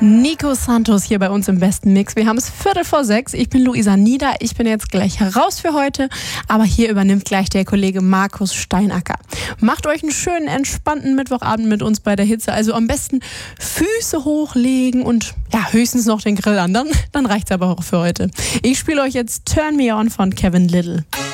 Nico Santos hier bei uns im besten Mix. Wir haben es 5:45. Ich bin Luisa Nieder. Ich bin jetzt gleich raus für heute. Aber hier übernimmt gleich der Kollege Markus Steinacker. Macht euch einen schönen, entspannten Mittwochabend mit uns bei der Hitze. Also am besten Füße hochlegen und ja, höchstens noch den Grill an. Dann reicht's aber auch für heute. Ich spiele euch jetzt Turn Me On von Kevin Little.